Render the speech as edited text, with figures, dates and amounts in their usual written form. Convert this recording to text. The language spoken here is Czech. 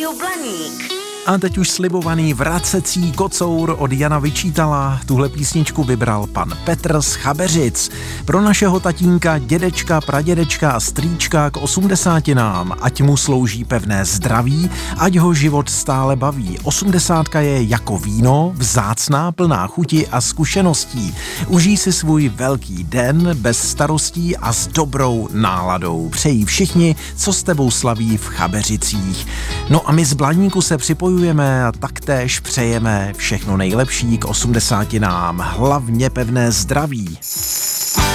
Rádio Blaník. A teď už slibovaný vracecí kocour od Jana Vyčítala. Tuhle písničku vybral pan Petr z Chabeřic. Pro našeho tatínka, dědečka, pradědečka a strýčka k 80. Ať mu slouží pevné zdraví, ať ho život stále baví. 80 je jako víno, vzácná, plná chuti a zkušeností. Užij si svůj velký den bez starostí a s dobrou náladou. Přejí všichni, co s tebou slaví v Chabeřicích. No a my z Blaníku se připojujeme a taktéž přejeme všechno nejlepší k 80. Hlavně pevné zdraví.